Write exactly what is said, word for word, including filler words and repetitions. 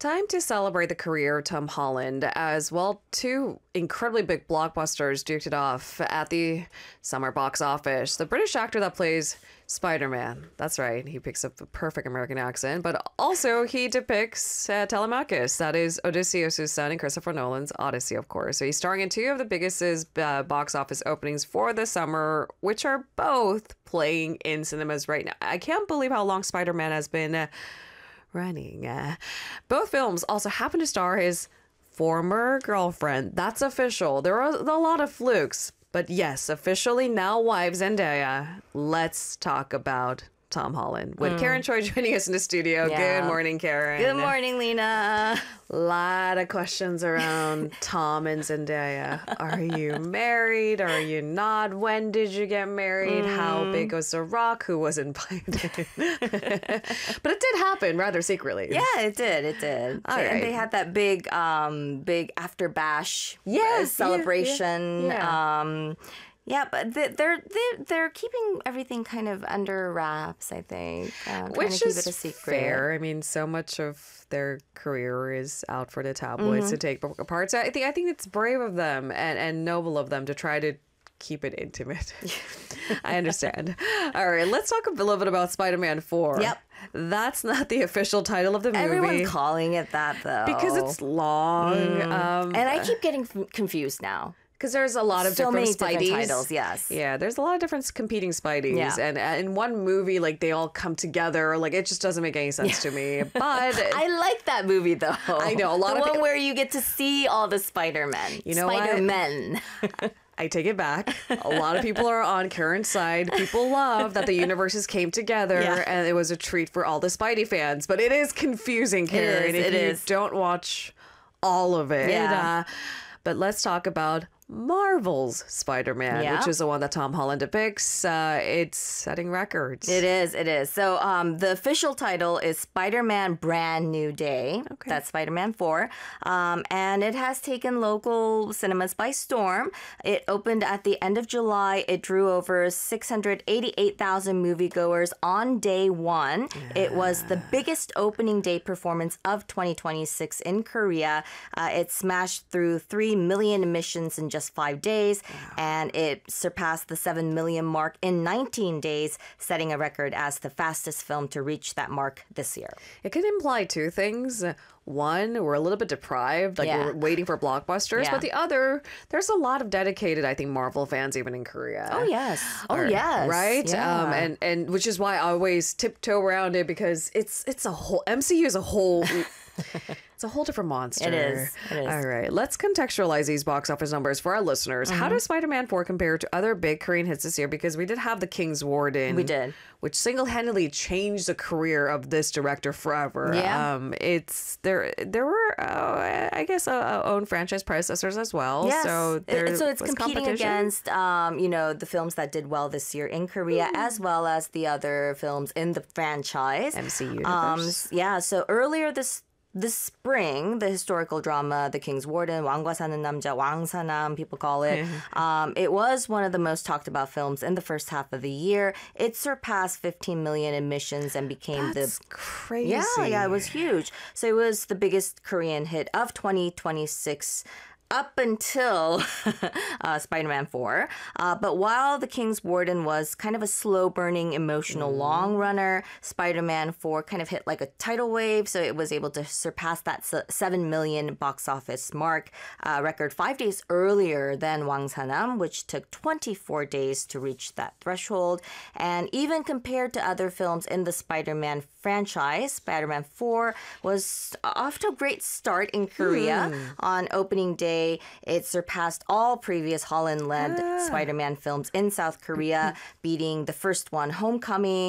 Time to celebrate the career of Tom Holland as, well, two incredibly big blockbusters duked it off at the summer box office. The British actor that plays Spider-Man, that's right, he picks up the perfect American accent, but also he depicts uh, Telemachus, that is Odysseus' son in Christopher Nolan's Odyssey, of course. So he's starring in two of the biggest uh, box office openings for the summer, which are both playing in cinemas right now. I can't believe how long Spider-Man has been uh, running. Uh, both films also happen to star his former girlfriend. That's official. There are a lot of flukes, but yes, officially now wife Zendaya. Let's talk about Tom Holland with mm. Karen Choi joining us in the studio. Yeah. Good morning, Karen. Good morning, Lena. A lot of questions around Tom and Zendaya. Are you married? Are you not? When did you get married? Mm. How big was the rock? Who was invited? But it did happen rather secretly. Yeah, it did. It did. All and right. they had that big, um, big after bash yes, celebration. Yeah, yeah. Um, Yeah, but they're they're they're keeping everything kind of under wraps, I think. Uh, Which to keep is it a secret. fair. I mean, so much of their career is out for the tabloids Mm-hmm. to take apart. So I think I think it's brave of them and, and noble of them to try to keep it intimate. I understand. All right, let's talk a little bit about Spider-Man four. Yep. That's not the official title of the movie. Everyone's calling it that, though. Because it's long. Mm. Um, and I keep getting f- confused now. Because there's a lot of so different many Spideys. different titles, yes. Yeah, there's a lot of different competing Spideys. Yeah. And uh, in one movie, like, they all come together. Like, it just doesn't make any sense to me. But I like that movie, though. I know, a lot the of one people- where you get to see all the Spider-Men. You know what? Spider-Men. I take it back. A lot of people are on Karen's side. People love that the universes came together Yeah. and it was a treat for all the Spidey fans. But it is confusing, Karen, is, if it you is. don't watch all of it. Yeah. Uh, but let's talk about Marvel's Spider-Man, Yeah. which is the one that Tom Holland depicts. Uh, it's setting records. It is, it is. So um, the official title is Spider-Man Brand New Day. Okay. That's Spider-Man four. Um, and it has taken local cinemas by storm. It opened at the end of July. It drew over six hundred eighty-eight thousand moviegoers on day one. Yeah. It was the biggest opening day performance of twenty twenty-six in Korea. Uh, it smashed through three million admissions in just five days, wow. and it surpassed the seven million mark in nineteen days, setting a record as the fastest film to reach that mark this year. It could imply two things. One, we're a little bit deprived, like Yeah. we're waiting for blockbusters. Yeah. But the other, there's a lot of dedicated, I think, Marvel fans even in Korea. Oh, yes. Oh, Or- yes. Right? Yeah. Um, and, and which is why I always tiptoe around it because it's it's a whole, M C U is a whole... It's a whole different monster. It is. It is. All right. Let's contextualize these box office numbers for our listeners. Mm-hmm. How does Spider-Man four compare to other big Korean hits this year? Because we did have The King's Warden. We did. Which single-handedly changed the career of this director forever. Yeah. Um, it's there. There were, uh, I guess, uh, uh, own franchise predecessors as well. Yes. So there It- so it's was competing competition. against, um, you know, the films that did well this year in Korea, Mm. as well as the other films in the franchise. M C U Um, universe. yeah. So earlier this. This spring, the historical drama The King's Warden, 왕과 사는 남자, 왕사남, people call it, um, it was one of the most talked about films in the first half of the year. It surpassed fifteen million admissions and became That's the... crazy. Yeah, yeah, it was huge. So it was the biggest Korean hit of twenty twenty-six up until uh, Spider-Man four. Uh, but while The King's Warden was kind of a slow-burning, emotional Mm. long runner, Spider-Man four kind of hit like a tidal wave, so it was able to surpass that se- seven million box office mark uh, record five days earlier than 왕사남, which took twenty-four days to reach that threshold. And even compared to other films in the Spider-Man franchise, Spider-Man four was off to a great start in Korea. On opening day, it surpassed all previous Holland-led Ah. Spider-Man films in South Korea, beating the first one, Homecoming,